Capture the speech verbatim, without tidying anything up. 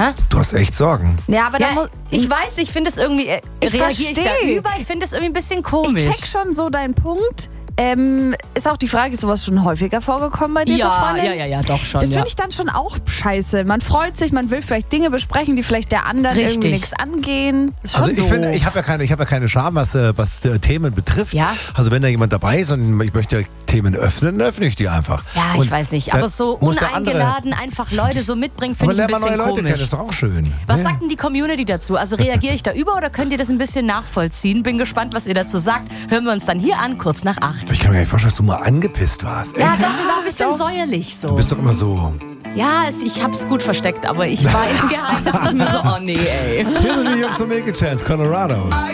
Hä? Du hast echt Sorgen. Ja, aber Ja, da muss ich weiß, ich finde es irgendwie, äh, Ich reagiere ich da versteh. über, ich finde es irgendwie ein bisschen komisch. Ich check schon so deinen Punkt. Ähm, ist auch die Frage, ist sowas schon häufiger vorgekommen bei dir, ja, Freundin? ja, ja, ja, doch schon. Das ja. finde ich dann schon auch scheiße. Man freut sich, man will vielleicht Dinge besprechen, die vielleicht der anderen Richtig. irgendwie nichts angehen. Ist schon Also ich doof. finde, ich habe ja keine, ich habe ja keine Scham, was, äh, was äh, Themen betrifft. Ja. Also wenn da jemand dabei ist und ich möchte Themen öffnen, dann öffne ich die einfach. Ja, und ich weiß nicht. Aber so muss der andere- uneingeladen einfach Leute so mitbringen, Aber finde ich ein lernt man neue bisschen Leute kennen, komisch. ist doch auch schön. Was Ja. sagt denn die Community dazu? Also reagiere ich da über oder könnt ihr das ein bisschen nachvollziehen? Bin gespannt, was ihr dazu sagt. Hören wir uns dann hier an, kurz nach acht. Ich kann mir gar nicht vorstellen, dass du mal angepisst warst. Ja, Echt? doch, sie war ein bisschen säuerlich so. Du bist doch immer so. Ja, es, ich hab's gut versteckt, aber ich war insgeheim, dachte ich mir so, oh nee, ey. Hier sind die Jungs von Make a Chance, Colorado.